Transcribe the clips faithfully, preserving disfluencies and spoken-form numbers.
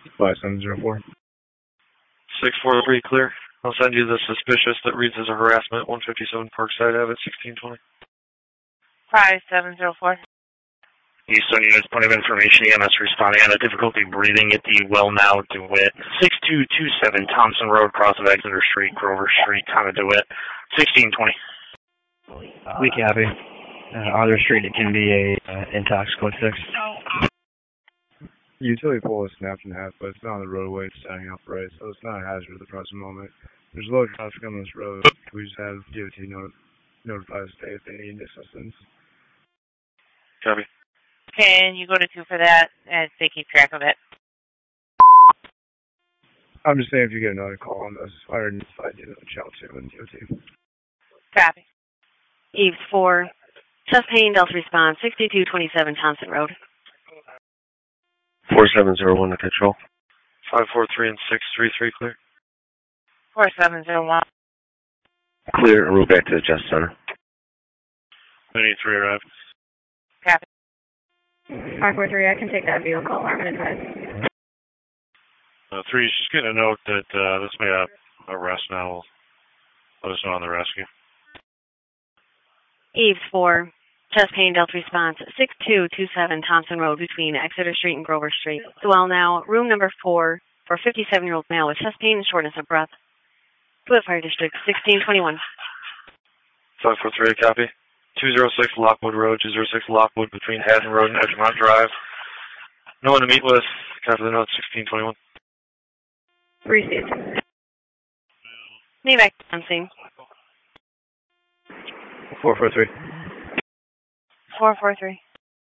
five seven zero four. six four three, clear. I'll send you the suspicious that reads as a harassment, one fifty-seven Parkside Ave at sixteen twenty. five seven zero four. Houston units, point of information, E M S responding on a difficulty breathing at the Well Now DeWitt. six two two seven Thompson Road, cross of Exeter Street, Grover Street, town of DeWitt, sixteen twenty. We copy. Uh, Arthur Street, it can be a uh, intox code six. Utility pole is snapped in half, but it's not on the roadway, it's standing upright, so it's not a hazard at the present moment. There's low traffic on this road. We just have D O T not notify us if they need assistance. Copy. Can you go to two for that as they keep track of it? I'm just saying if you get another call on this, I already notified you of Chelsea and D O T. Copy. Eves four, chest pain, Delta response, sixty-two twenty-seven Thompson Road. four seven zero one to control. five four three and six three three, clear. four seven zero one. Clear and route back to the Justice Center. nine eight three arrived. Copy. five four three, I can take that vehicle. I'm going to drive. Uh, three, just getting a note that uh, this may have arrest now. Let us know on the rescue. Eves four, chest pain, Delta response, six two two seven Thompson Road between Exeter Street and Grover Street. Well now, room number four for fifty-seven-year-old male with chest pain and shortness of breath. Fluid Fire District, sixteen twenty-one. five four three, copy. two oh six Lockwood Road, two oh six Lockwood between Haddon Road and Edgemont Drive. No one to meet with. Copy the note, sixteen twenty-one. Received. Leave back on scene. four four three. four four three.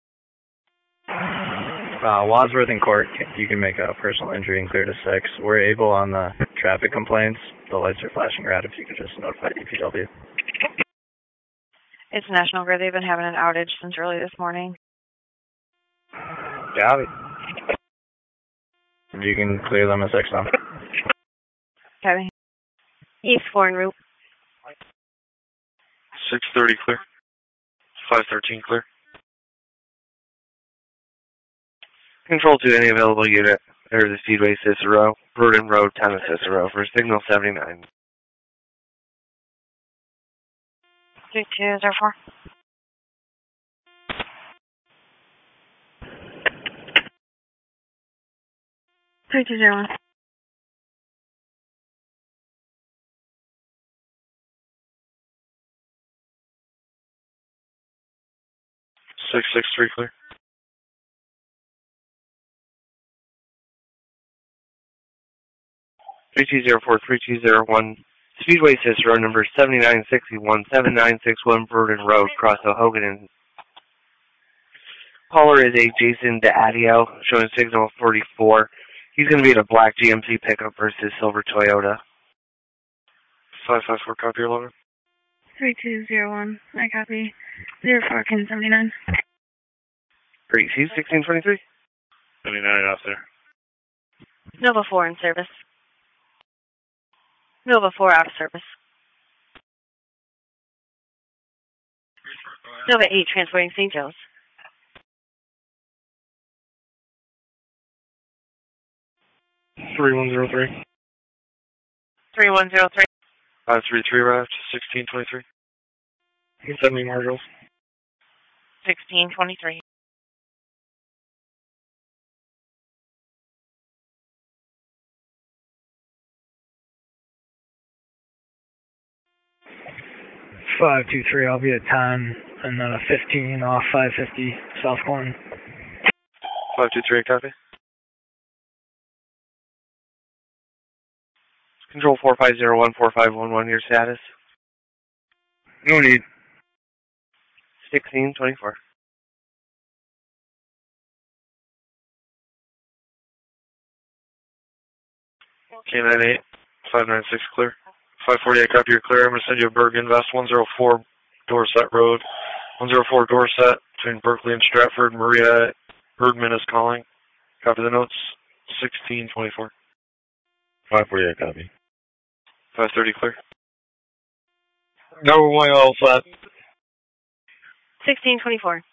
Uh, Wadsworth and Court, you can make a personal injury and clear to six. We're able on the traffic complaints. The lights are flashing red if you could just notify D P W. It's National Grid. They've been having an outage since early this morning. Got it. You can clear them at six now. Copy. East four en route. six thirty, clear. five thirteen, clear. Control to any available unit. Or the Speedway Cicero, Burden Road, town of Cicero, for signal seventy-nine. three two zero four. three two zero one. six six three, clear. three two zero four, three two zero one, Speedway Cicero, number seventy-nine sixty-one, seventy-nine sixty-one Burden Road, cross Hogan and caller is a Jason DeAdio, showing signal forty-four. He's going to be in a black G M C pickup versus silver Toyota. five five four, copy your loader. three two zero one. I copy. zero four, Ken seventy-nine. Great, see sixteen twenty-three? seventy-nine off there. Nova four in service. Nova four out of service. Nova eight transporting Saint Joe's. three one zero three. three one zero three. five three three arrived, sixteen twenty-three. Send me marshals. sixteen twenty-three. five two three, I'll be at ten, and then a fifteen off five fifty South Corn. five two three, copy. Control four five zero one, four five one one, your status? No need. sixteen twenty-four. K nine eight, five nine six, clear. five forty-eight, copy, you're clear. I'm going to send you a Bergen Vest, one oh four Dorset Road. one oh four Dorset, between Berkeley and Stratford. Maria Bergman is calling. Copy the notes, sixteen twenty-four. five forty-eight, copy. five thirty, clear. No, way all flat. sixteen twenty-four.